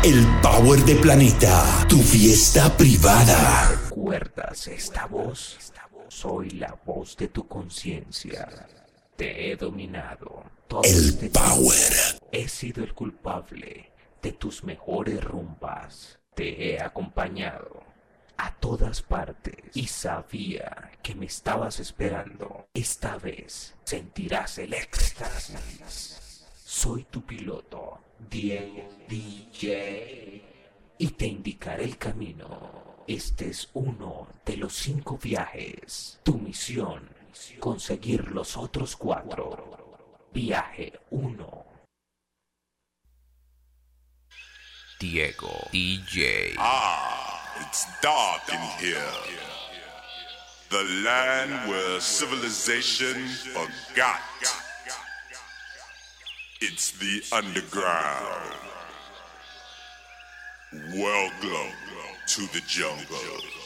El Power de Planeta, tu fiesta privada. ¿Recuerdas esta voz? Soy la voz de tu conciencia. Te he dominado. Todo El este Power. tiempo he sido el culpable de tus mejores rumbas. Te he acompañado a todas partes y sabía que me estabas esperando. Esta vez sentirás el éxtasis. Soy tu piloto, Diego DJ, y te indicaré el camino. Este es uno de los 5 viajes. Tu misión, conseguir los otros 4. Viaje 1. Diego DJ. It's dark in here. The land where civilization forgot. It's the underground. Welcome to the jungle.